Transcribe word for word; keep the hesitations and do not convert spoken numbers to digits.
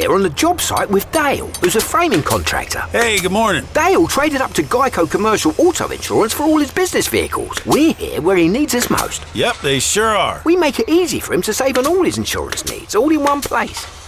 here on the job site with Dale, who's a framing contractor. Hey, good morning. Dale traded up to Geico Commercial Auto Insurance for all his business vehicles. We're here where he needs us most. Yep, they sure are. We make it easy for him to save on all his insurance needs, all in one place.